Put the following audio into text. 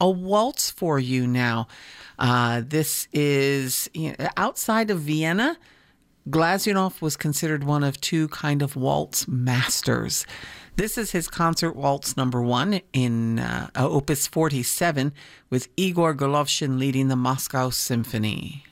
a waltz for you now. This is outside of Vienna. Glazunov was considered one of two kind of waltz masters. This is his concert waltz number 1 in Opus 47 with Igor Golovshin leading the Moscow Symphony.